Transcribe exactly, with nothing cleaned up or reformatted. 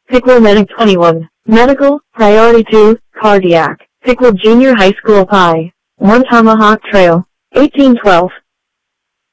Pickwill Medic twenty-one. Medical, Priority two, Cardiac. Pickwill Junior High School Pi. one Tomahawk Trail. eighteen twelve.